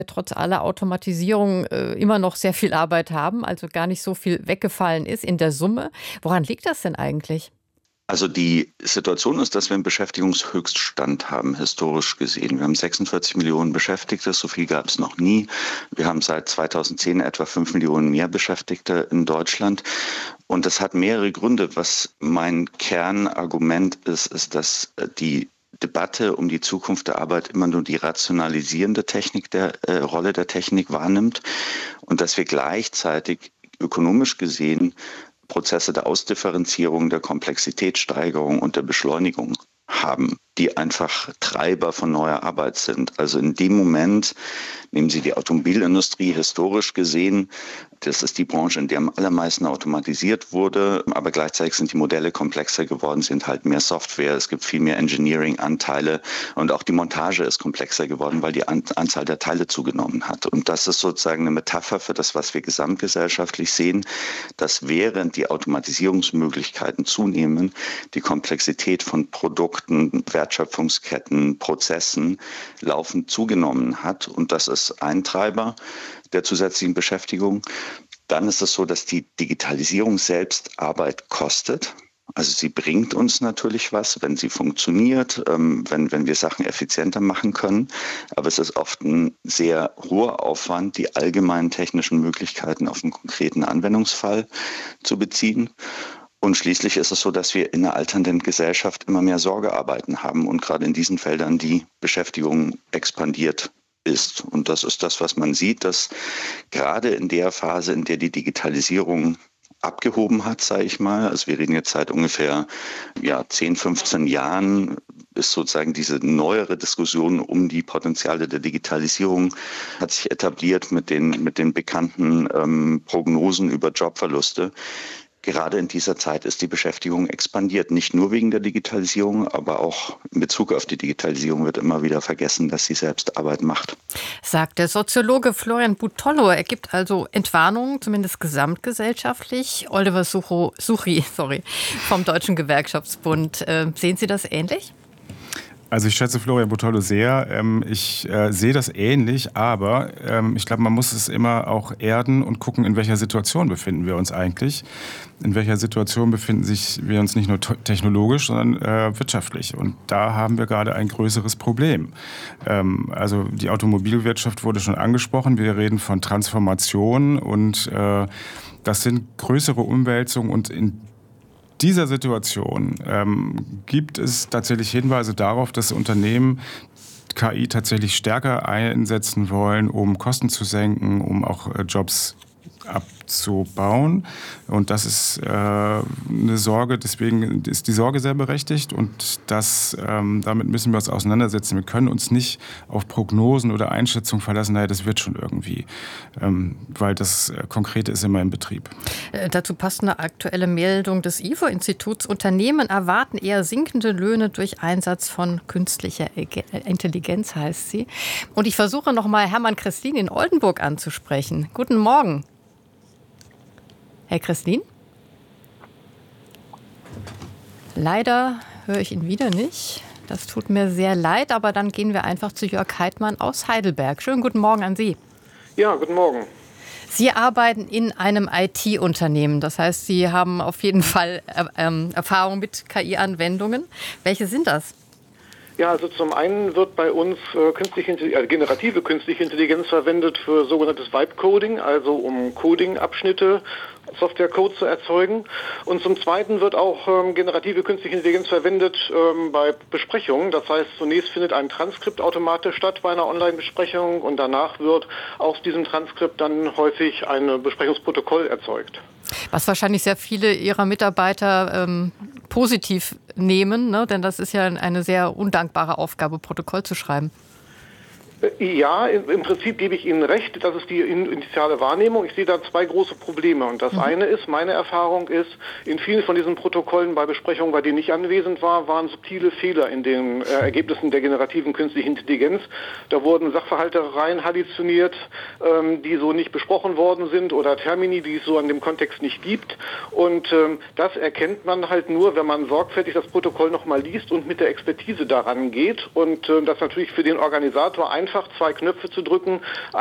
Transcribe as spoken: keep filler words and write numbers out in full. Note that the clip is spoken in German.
trotz aller Automatisierung äh, immer noch sehr viel Arbeit haben, also gar nicht so viel weggefallen ist in der Summe. Woran liegt das denn eigentlich? Also die Situation ist, dass wir einen Beschäftigungshöchststand haben, historisch gesehen. Wir haben sechsundvierzig Millionen Beschäftigte, so viel gab es noch nie. Wir haben seit zweitausendzehn etwa fünf Millionen mehr Beschäftigte in Deutschland. Und das hat mehrere Gründe. Was mein Kernargument ist, ist, dass die Debatte um die Zukunft der Arbeit immer nur die rationalisierende Technik der äh, Rolle der Technik wahrnimmt und dass wir gleichzeitig ökonomisch gesehen Prozesse der Ausdifferenzierung, der Komplexitätssteigerung und der Beschleunigung haben, die einfach Treiber von neuer Arbeit sind. Also in dem Moment, nehmen Sie die Automobilindustrie historisch gesehen, das ist die Branche, in der am allermeisten automatisiert wurde, aber gleichzeitig sind die Modelle komplexer geworden, sind halt mehr Software, es gibt viel mehr Engineering-Anteile und auch die Montage ist komplexer geworden, weil die An- Anzahl der Teile zugenommen hat. Und das ist sozusagen eine Metapher für das, was wir gesamtgesellschaftlich sehen, dass während die Automatisierungsmöglichkeiten zunehmen, die Komplexität von Produkten, Wertschöpfungsketten, Prozessen laufend zugenommen hat. Und das ist ein Treiber der zusätzlichen Beschäftigung. Dann ist es so, dass die Digitalisierung selbst Arbeit kostet. Also sie bringt uns natürlich was, wenn sie funktioniert, ähm, wenn, wenn wir Sachen effizienter machen können. Aber es ist oft ein sehr hoher Aufwand, die allgemeinen technischen Möglichkeiten auf einen konkreten Anwendungsfall zu beziehen. Und schließlich ist es so, dass wir in einer alternden Gesellschaft immer mehr Sorgearbeiten haben und gerade in diesen Feldern die Beschäftigung expandiert ist. Und das ist das, was man sieht, dass gerade in der Phase, in der die Digitalisierung abgehoben hat, sage ich mal, also wir reden jetzt seit ungefähr ja, zehn, fünfzehn Jahren, ist sozusagen diese neuere Diskussion um die Potenziale der Digitalisierung hat sich etabliert mit den, mit den bekannten ähm, Prognosen über Jobverluste. Gerade in dieser Zeit ist die Beschäftigung expandiert, nicht nur wegen der Digitalisierung, aber auch in Bezug auf die Digitalisierung wird immer wieder vergessen, dass sie selbst Arbeit macht. Sagt der Soziologe Florian Butollo. Er gibt also Entwarnungen, zumindest gesamtgesellschaftlich. Oliver Sucho, Suchi sorry, vom Deutschen Gewerkschaftsbund. Äh, sehen Sie das ähnlich? Also ich schätze Florian Butollo sehr. Ich äh, sehe das ähnlich, aber ähm, ich glaube, man muss es immer auch erden und gucken, in welcher Situation befinden wir uns eigentlich. In welcher Situation befinden sich wir uns nicht nur technologisch, sondern äh, wirtschaftlich. Und da haben wir gerade ein größeres Problem. Ähm, also die Automobilwirtschaft wurde schon angesprochen. Wir reden von Transformation und äh, das sind größere Umwälzungen und in dieser Situation ähm, gibt es tatsächlich Hinweise darauf, dass Unternehmen K I tatsächlich stärker einsetzen wollen, um Kosten zu senken, um auch äh, Jobs abzubauen. Und das ist äh, eine Sorge, deswegen ist die Sorge sehr berechtigt und das, ähm, damit müssen wir uns auseinandersetzen. Wir können uns nicht auf Prognosen oder Einschätzungen verlassen, naja, das wird schon irgendwie, ähm, weil das äh, Konkrete ist immer im Betrieb. Äh, dazu passt eine aktuelle Meldung des I F O-Instituts. Unternehmen erwarten eher sinkende Löhne durch Einsatz von künstlicher Intelligenz, heißt sie. Und ich versuche nochmal Hermann Kreslin in Oldenburg anzusprechen. Guten Morgen. Herr Kreslin? Leider höre ich ihn wieder nicht. Das tut mir sehr leid, aber dann gehen wir einfach zu Jörg Heidmann aus Heidelberg. Schönen guten Morgen an Sie. Ja, guten Morgen. Sie arbeiten in einem I T-Unternehmen. Das heißt, Sie haben auf jeden Fall äh, Erfahrung mit K I-Anwendungen. Welche sind das? Ja, also zum einen wird bei uns äh, künstliche, äh, generative künstliche Intelligenz verwendet für sogenanntes Vibe-Coding, also um Coding-Abschnitte, Software-Code zu erzeugen. Und zum Zweiten wird auch ähm, generative künstliche Intelligenz verwendet ähm, bei Besprechungen. Das heißt, zunächst findet ein Transkript automatisch statt bei einer Online-Besprechung und danach wird aus diesem Transkript dann häufig ein Besprechungsprotokoll erzeugt. Was wahrscheinlich sehr viele Ihrer Mitarbeiter ähm, positiv nehmen, ne? Denn das ist ja eine sehr undankbare Aufgabe, Protokoll zu schreiben. Ja, im Prinzip gebe ich Ihnen recht, das ist die initiale Wahrnehmung. Ich sehe da zwei große Probleme. Und das mhm. eine ist, meine Erfahrung ist, in vielen von diesen Protokollen bei Besprechungen, bei denen ich anwesend war, waren subtile Fehler in den äh, Ergebnissen der generativen künstlichen Intelligenz. Da wurden Sachverhalte rein halluziniert, ähm, die so nicht besprochen worden sind oder Termini, die es so an dem Kontext nicht gibt. Und ähm, das erkennt man halt nur, wenn man sorgfältig das Protokoll nochmal liest und mit der Expertise daran geht. Und äh, das natürlich für den Organisator einfach einfach, zwei Knöpfe zu drücken.